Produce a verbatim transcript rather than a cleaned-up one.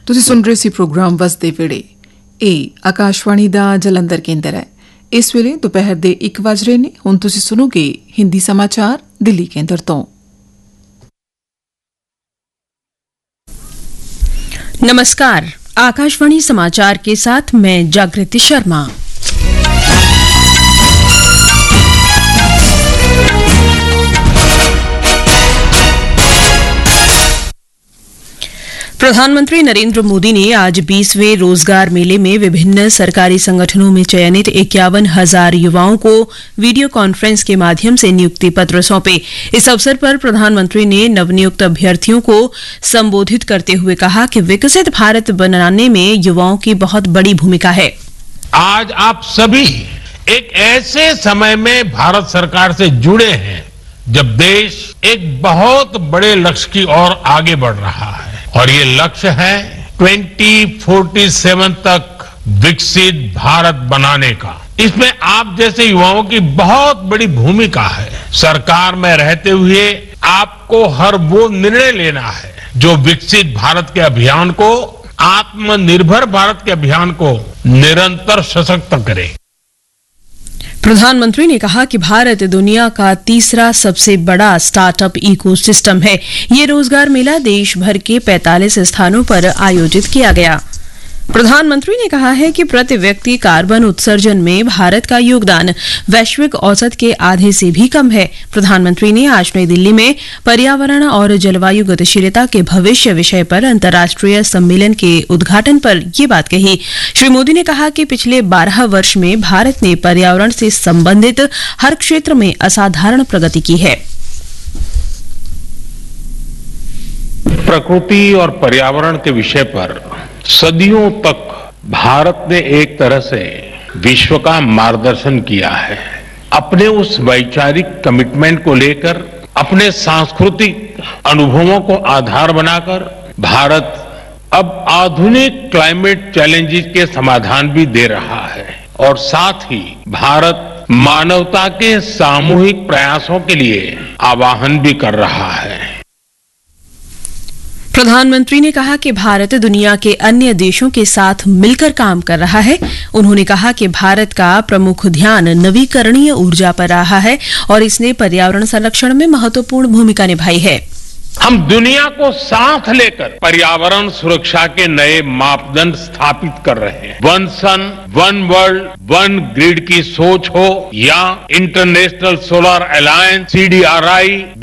ਤੁਸੀਂ ਸੁਣ ਰਹੇ ਸੀ ਪ੍ਰੋਗਰਾਮ ਵਸਦੇ ਵੇੜੇ। ਇਹ ਆਕਾਸ਼ਵਾਣੀ ਦਾ ਜਲੰਧਰ ਕੇਂਦਰ ਹੈ। ਇਸ ਵੇਲੇ ਦੁਪਹਿਰ ਦੇ ਇੱਕ ਵੱਜ ਰਹੇ ਨੇ। ਹੁਣ ਤੁਸੀਂ ਸੁਣੋਗੇ ਹਿੰਦੀ समाचार दिल्ली केंद्र ਤੋਂ। नमस्कार, आकाशवाणी समाचार के साथ मैं जागृति शर्मा। प्रधानमंत्री नरेंद्र मोदी ने आज बीसवें रोजगार मेले में विभिन्न सरकारी संगठनों में चयनित इक्यावन हजार युवाओं को वीडियो कॉन्फ्रेंस के माध्यम से नियुक्ति पत्र सौंपे। इस अवसर पर प्रधानमंत्री ने नवनियुक्त अभ्यर्थियों को संबोधित करते हुए कहा कि विकसित भारत बनाने में युवाओं की बहुत बड़ी भूमिका है। आज आप सभी एक ऐसे समय में भारत सरकार से जुड़े हैं जब देश एक बहुत बड़े लक्ष्य की ओर आगे बढ़ रहा है और ये लक्ष्य है ट्वेंटी फोर्टी सेवन तक विकसित भारत बनाने का। इसमें आप जैसे युवाओं की बहुत बड़ी भूमिका है। सरकार में रहते हुए आपको हर वो निर्णय लेना है जो विकसित भारत के अभियान को, आत्मनिर्भर भारत के अभियान को निरंतर सशक्त करे। प्रधानमंत्री ने कहा कि भारत दुनिया का तीसरा सबसे बड़ा स्टार्टअप इकोसिस्टम है। ये रोजगार मेला देश भर के पैंतालीस स्थानों पर आयोजित किया गया। प्रधानमंत्री ने कहा है कि प्रति व्यक्ति कार्बन उत्सर्जन में भारत का योगदान वैश्विक औसत के आधे से भी कम है। प्रधानमंत्री ने आज नई दिल्ली में पर्यावरण और जलवायु गतिशीलता के भविष्य विषय पर अंतर्राष्ट्रीय सम्मेलन के उद्घाटन पर ये बात कही। श्री मोदी ने कहा कि पिछले बारह वर्ष में भारत ने पर्यावरण से संबंधित हर क्षेत्र में असाधारण प्रगति की है। प्रकृति और पर्यावरण के विषय पर सदियों तक भारत ने एक तरह से विश्व का मार्गदर्शन किया है। अपने उस वैचारिक कमिटमेंट को लेकर, अपने सांस्कृतिक अनुभवों को आधार बनाकर भारत अब आधुनिक क्लाइमेट चैलेंजेस के समाधान भी दे रहा है और साथ ही भारत मानवता के सामूहिक प्रयासों के लिए आह्वान भी कर रहा है। प्रधानमंत्री ने कहा कि भारत दुनिया के अन्य देशों के साथ मिलकर काम कर रहा है। उन्होंने कहा कि भारत का प्रमुख ध्यान नवीकरणीय ऊर्जा पर रहा है और इसने पर्यावरण संरक्षण में महत्वपूर्ण भूमिका निभाई है। हम दुनिया को साथ लेकर पर्यावरण सुरक्षा के नए मापदंड स्थापित कर रहे हैं। वन सन, वन वर्ल्ड, वन ग्रिड की सोच हो या international solar alliance, C D R आई,